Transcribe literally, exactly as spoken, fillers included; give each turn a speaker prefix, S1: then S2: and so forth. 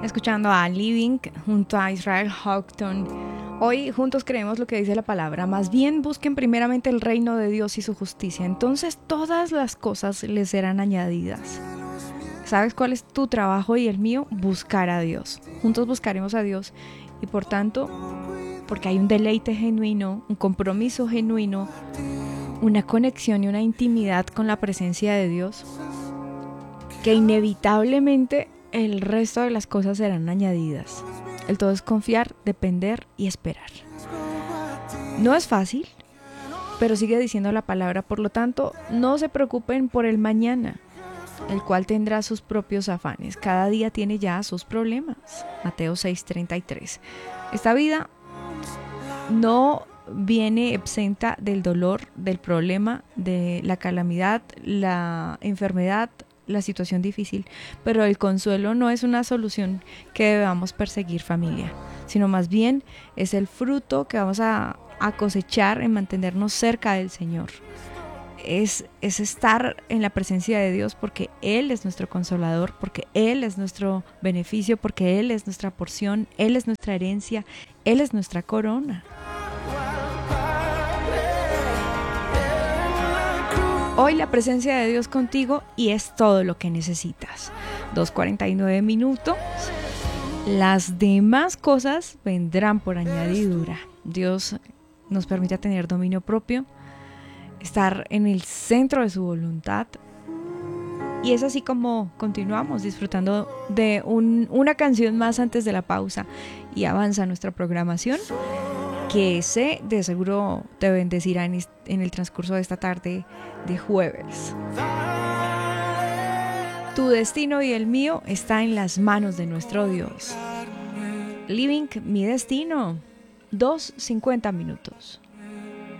S1: escuchando a Living junto a Israel Houghton. Hoy juntos creemos lo que dice la palabra. Más bien busquen primeramente el reino de Dios y su justicia. Entonces todas las cosas les serán añadidas. ¿Sabes cuál es tu trabajo y el mío? Buscar a Dios. Juntos buscaremos a Dios y por tanto, porque hay un deleite genuino, un compromiso genuino, una conexión y una intimidad con la presencia de Dios, que inevitablemente el resto de las cosas serán añadidas. El todo es confiar, depender y esperar. No es fácil, pero sigue diciendo la palabra. Por lo tanto, no se preocupen por el mañana, el cual tendrá sus propios afanes. Cada día tiene ya sus problemas. Mateo seis treinta y tres. Esta vida no viene exenta del dolor, del problema, de la calamidad, la enfermedad, la situación difícil, pero el consuelo no es una solución que debamos perseguir, familia, sino más bien es el fruto que vamos a, a cosechar en mantenernos cerca del Señor. Es, es estar en la presencia de Dios porque Él es nuestro consolador, porque Él es nuestro beneficio, porque Él es nuestra porción, Él es nuestra herencia, Él es nuestra corona. Hoy la presencia de Dios contigo y es todo lo que necesitas. dos cuarenta y nueve minutos. Las demás cosas vendrán por añadidura. Dios nos permite tener dominio propio, estar en el centro de su voluntad. Y es así como continuamos disfrutando de un, una canción más antes de la pausa y avanza nuestra programación, que sé de seguro te bendecirá en, en el transcurso de esta tarde de jueves. Tu destino y el mío está en las manos de nuestro Dios. Living, mi destino. dos cincuenta minutos.